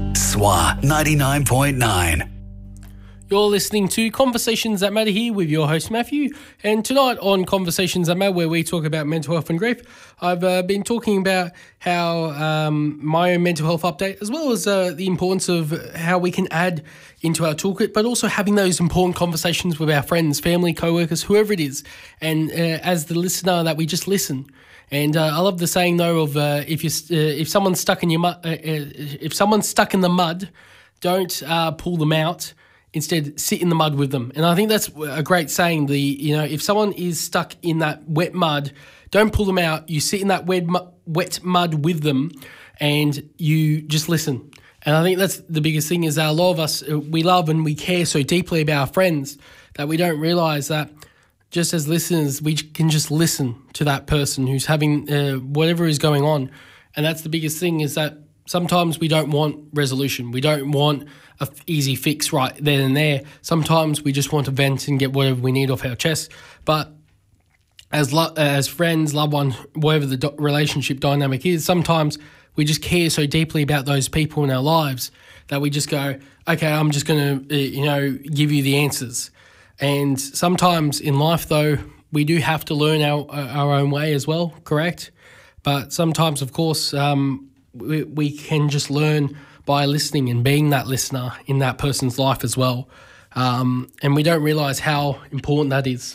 SWA 99.9. You're listening to Conversations That Matter here with your host Matthew, and tonight on Conversations That Matter, where we talk about mental health and grief, I've been talking about how my own mental health update, as well as the importance of how we can add into our toolkit, but also having those important conversations with our friends, family, co-workers, whoever it is, and as the listener that we just listen. And I love the saying though of if someone's stuck in if someone's stuck in the mud, don't pull them out. Instead, sit in the mud with them. And I think that's a great saying. If someone is stuck in that wet mud, don't pull them out. You sit in that wet mud with them and you just listen. And I think that's the biggest thing is that a lot of us, we love and we care so deeply about our friends that we don't realise that just as listeners, we can just listen to that person who's having whatever is going on. And that's the biggest thing is that sometimes we don't want resolution. We don't want an easy fix right then and there. Sometimes we just want to vent and get whatever we need off our chest. But as friends, loved ones, whatever the relationship dynamic is, sometimes we just care so deeply about those people in our lives that we just go, okay, I'm just going to, give you the answers. And sometimes in life, though, we do have to learn our own way as well, correct? But sometimes, of course, we can just learn by listening and being that listener in that person's life as well. And we don't realise how important that is.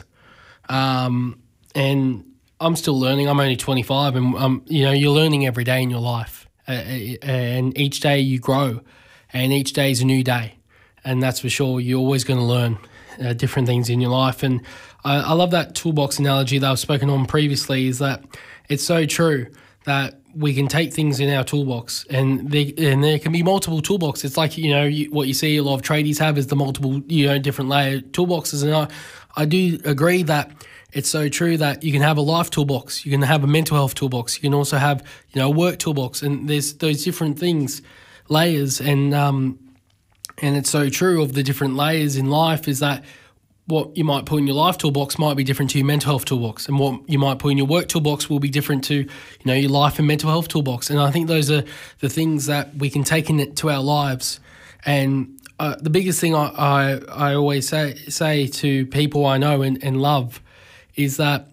And I'm still learning. I'm only 25 and, you're learning every day in your life. And each day you grow and each day is a new day. And that's for sure. You're always going to learn different things in your life. And I love that toolbox analogy that I've spoken on previously is that it's so true that we can take things in our toolbox and there can be multiple toolboxes. It's like, what you see a lot of tradies have is the multiple, different layer toolboxes. And I do agree that it's so true that you can have a life toolbox, you can have a mental health toolbox, you can also have, a work toolbox, and there's those different things, layers. And it's so true of the different layers in life is that what you might put in your life toolbox might be different to your mental health toolbox, and what you might put in your work toolbox will be different to, your life and mental health toolbox. And I think those are the things that we can take into our lives. And the biggest thing I always say to people I know and love is that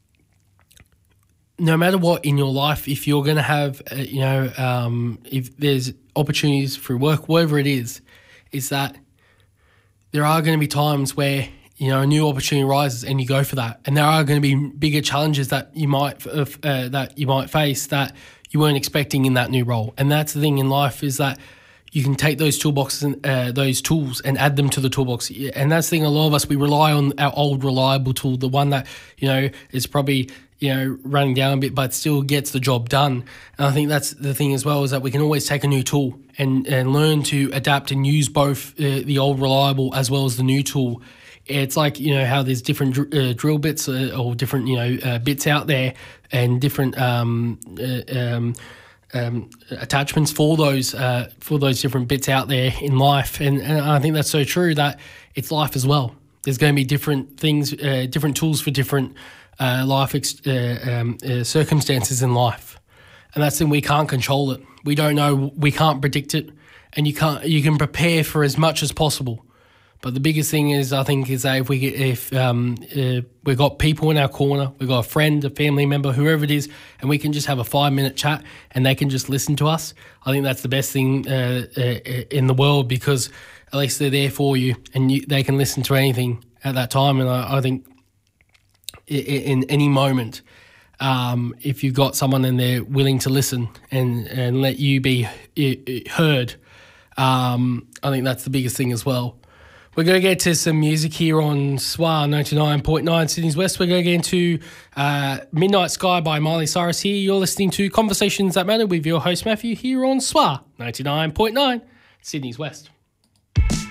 no matter what in your life, if you're going to have, if there's opportunities for work, whatever it is that there are going to be times where a new opportunity arises and you go for that, and there are going to be bigger challenges that you might face that you weren't expecting in that new role. And that's the thing in life is that you can take those toolboxes and those tools and add them to the toolbox. And that's the thing. A lot of us, we rely on our old reliable tool, the one that is probably running down a bit, but still gets the job done. And I think that's the thing as well is that we can always take a new tool and learn to adapt and use both the old reliable as well as the new tool. It's like, how there's different drill bits or different, bits out there and different attachments for those different bits out there in life. And I think that's so true that it's life as well. There's going to be different things, different tools for different life circumstances in life. And that's the thing, we can't control it. We don't know, we can't predict it, and you can prepare for as much as possible. But the biggest thing is, I think, is that if we've got people in our corner, we've got a friend, a family member, whoever it is, and we can just have a 5-minute chat and they can just listen to us, I think that's the best thing in the world, because at least they're there for you and they can listen to anything at that time. And I think in any moment, if you've got someone and they're willing to listen and let you be heard, I think that's the biggest thing as well. We're going to get to some music here on SWA 99.9 Sydney's West. We're going to get into Midnight Sky by Miley Cyrus here. You're listening to Conversations That Matter with your host Matthew here on SWA 99.9 Sydney's West.